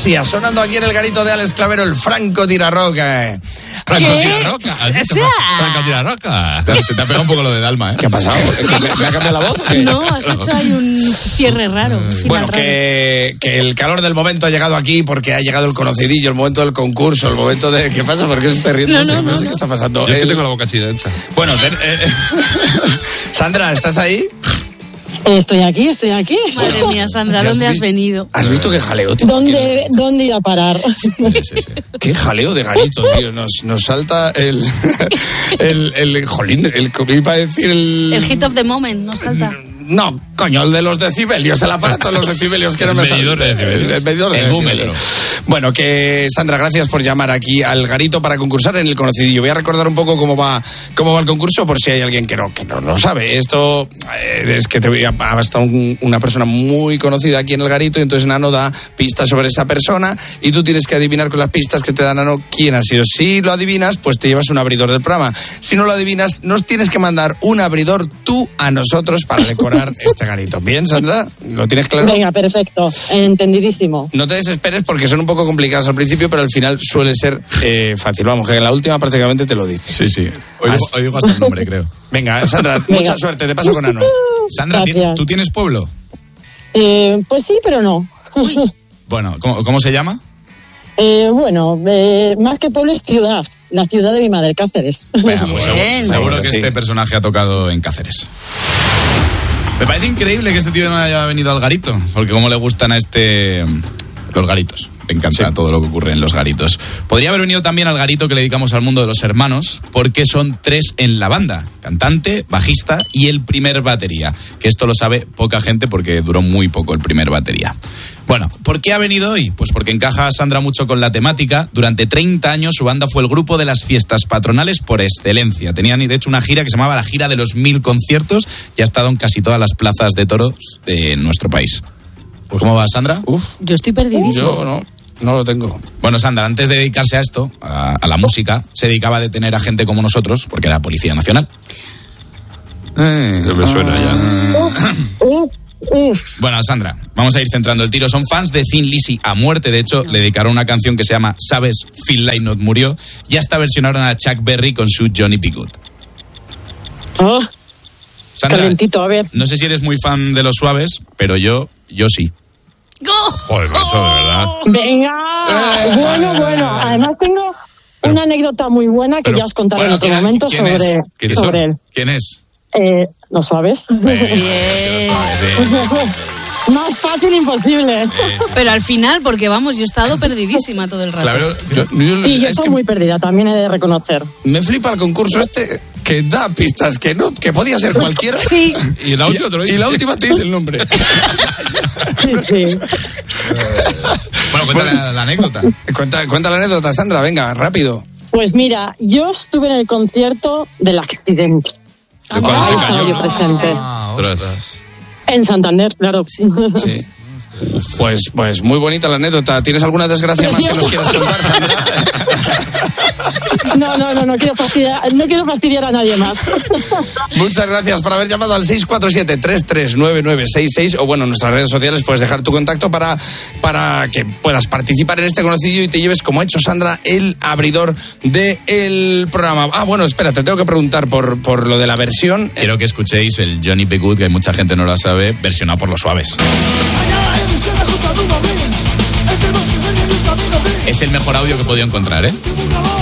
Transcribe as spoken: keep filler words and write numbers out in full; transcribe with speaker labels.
Speaker 1: Rusia, sonando aquí en el garito de Alex Clavero, el Franco Tirarroca.
Speaker 2: Franco Tirarroca. ¿Has dicho Franco Tirarroca? Se te ha pegado un poco lo de Dalma, ¿eh?
Speaker 1: ¿Qué ha pasado? ¿Me ha cambiado la voz?
Speaker 3: No, has hecho ahí un cierre raro. Un
Speaker 1: bueno,
Speaker 3: raro.
Speaker 1: Que, que el calor del momento ha llegado aquí porque ha llegado el conocidillo, el momento del concurso, el momento de... ¿Qué pasa? ¿Por qué se está riendo?
Speaker 3: No, no,
Speaker 1: no,
Speaker 3: no,
Speaker 1: sé
Speaker 3: no.
Speaker 1: qué está pasando.
Speaker 2: Yo es que
Speaker 1: El...
Speaker 2: tengo la boca así de hecha.
Speaker 1: Bueno, ten, eh... Sandra, ¿estás ahí?
Speaker 4: Estoy aquí, estoy aquí.
Speaker 3: Madre mía, Sandra,
Speaker 1: ¿Ya has
Speaker 3: ¿dónde has
Speaker 1: visto?
Speaker 3: venido?
Speaker 1: ¿Has visto qué jaleo? Tío?
Speaker 4: ¿Dónde, ¿Dónde ir a parar?
Speaker 2: Sí, sí, sí.
Speaker 1: Qué jaleo de garito, tío. Nos, nos salta el... el, el jolín, el... Iba a decir el...
Speaker 3: El hit of the moment, ¿no salta?
Speaker 1: No, coño, el de los decibelios, el aparato de los decibelios que no me sale.
Speaker 2: medidor de decibelios.
Speaker 1: El medidor de
Speaker 2: El
Speaker 1: decibelios.
Speaker 2: búmetro.
Speaker 1: Bueno, que Sandra, gracias por llamar aquí al garito para concursar en el conocidillo. Voy a recordar un poco cómo va cómo va el concurso por si hay alguien que no que no lo sabe. Esto eh, es que te voy a hasta un, una persona muy conocida aquí en el garito y entonces Nano da pistas sobre esa persona y tú tienes que adivinar con las pistas que te da Nano quién ha sido. Si lo adivinas, pues te llevas un abridor del programa. Si no lo adivinas, nos tienes que mandar un abridor tú a nosotros para decorar este garito. ¿Bien, Sandra? ¿Lo tienes claro?
Speaker 4: Venga, perfecto, entendidísimo.
Speaker 1: No te desesperes porque son un poco complicados al principio, pero al final suele ser eh, fácil. Vamos, que en la última prácticamente te lo dice.
Speaker 2: Sí, sí. Hoy, digo, hoy digo hasta el nombre, creo.
Speaker 1: Venga, Sandra,
Speaker 4: Venga.
Speaker 1: mucha suerte. Te paso con Ano.
Speaker 2: Sandra,
Speaker 4: Gracias.
Speaker 2: ¿tú tienes pueblo?
Speaker 4: Eh, pues sí, pero no.
Speaker 2: Bueno, ¿cómo, cómo se llama?
Speaker 4: Eh, bueno, eh, más que pueblo es ciudad. La ciudad de mi madre, Cáceres.
Speaker 2: Venga, pues seguro,
Speaker 3: Bien.
Speaker 2: seguro que
Speaker 1: Sí.
Speaker 2: este personaje ha tocado en Cáceres. Me parece increíble que este tío no haya venido al garito, porque como le gustan a este... los garitos. Me encanta todo lo que ocurre en los garitos. Podría haber venido también al garito que le dedicamos al mundo de los hermanos, porque son tres en la banda. Cantante, bajista y el primer batería. Que esto lo sabe poca gente porque duró muy poco el primer batería. Bueno, ¿por qué ha venido hoy? Pues porque encaja Sandra mucho con la temática. Durante treinta años su banda fue el grupo de las fiestas patronales por excelencia. Tenían de hecho una gira que se llamaba la gira de los mil conciertos y ha estado en casi todas las plazas de toros de nuestro país. ¿Cómo va, Sandra?
Speaker 1: Uf,
Speaker 3: Yo estoy perdidísimo.
Speaker 1: yo no, no lo tengo.
Speaker 2: Bueno, Sandra, antes de dedicarse a esto, a, a la música, se dedicaba a detener a gente como nosotros, porque era Policía Nacional.
Speaker 1: Eh,
Speaker 2: Se me suena ya.
Speaker 4: Uf, uf.
Speaker 2: Bueno, Sandra, vamos a ir centrando el tiro. Son fans de Thin Lizzy a muerte. De hecho, le dedicaron una canción que se llama ¿Sabes? Phil Lynott murió. Y hasta versionaron a Chuck Berry con su Johnny B. Good.
Speaker 4: Oh,
Speaker 2: Sandra,
Speaker 4: calentito, a ver.
Speaker 2: no sé si eres muy fan de los Suaves, pero yo, yo sí.
Speaker 3: ¡Oh!
Speaker 2: Joder, macho, de verdad.
Speaker 4: Venga, bueno, bueno. Además tengo una anécdota muy buena que
Speaker 2: Pero,
Speaker 4: ya os contaré
Speaker 2: bueno,
Speaker 4: en otro
Speaker 2: ¿quién-
Speaker 4: momento
Speaker 2: quién
Speaker 4: sobre,
Speaker 2: es? ¿Quiénes
Speaker 4: sobre
Speaker 2: son?
Speaker 4: él.
Speaker 2: ¿Quién es?
Speaker 4: Eh, ¿Lo sabes?
Speaker 2: Venga,
Speaker 3: Bien.
Speaker 2: los Suaves, sí.
Speaker 4: Más fácil imposible.
Speaker 3: Pero al final, porque vamos, yo he estado perdidísima todo el rato.
Speaker 2: Claro,
Speaker 1: yo, yo-
Speaker 4: Sí, yo
Speaker 1: es
Speaker 4: estoy
Speaker 1: que
Speaker 4: muy perdida, también he de reconocer.
Speaker 1: me flipa el concurso este que da pistas que no, que podía ser cualquiera.
Speaker 3: Sí.
Speaker 2: y la última te lo
Speaker 1: Y
Speaker 2: dice.
Speaker 1: la última te dice el nombre.
Speaker 4: Sí, sí.
Speaker 2: Bueno, cuéntale la, la anécdota.
Speaker 1: Cuenta, cuenta la anécdota, Sandra, venga, rápido.
Speaker 4: Pues mira, yo estuve en el concierto del accidente.
Speaker 3: Ah,
Speaker 2: cuándo se
Speaker 4: Ahí
Speaker 2: cayó?
Speaker 4: estaba yo presente.
Speaker 2: Ah, ostras.
Speaker 4: En Santander, claro.
Speaker 1: Sí. Pues, pues muy bonita la anécdota. ¿Tienes alguna desgracia más que nos quieras contar, Sandra?
Speaker 4: No, no, no, no quiero fastidiar, no quiero fastidiar a nadie más.
Speaker 1: Muchas gracias por haber llamado al seis cuatro siete, tres tres nueve nueve seis seis o bueno, en nuestras redes sociales puedes dejar tu contacto para, para que puedas participar en este conocido y te lleves, como ha hecho Sandra, el abridor del programa. Ah, bueno, espera, te tengo que preguntar por, por lo de la versión.
Speaker 2: Quiero que escuchéis el Johnny B. Good, que mucha gente no lo sabe, versionado por los Suaves. Es el mejor audio que he podido encontrar, ¿eh?